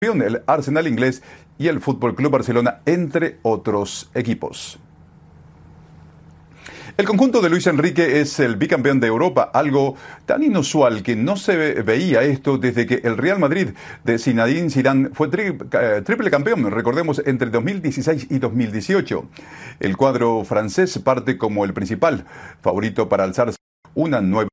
el Arsenal inglés y el Fútbol Club Barcelona, entre otros equipos. El conjunto de Luis Enrique es el bicampeón de Europa, algo tan inusual que no se veía esto desde que el Real Madrid de Zinedine Zidane fue triple campeón, recordemos, entre 2016 y 2018. El cuadro francés parte como el principal favorito para alzarse una nueva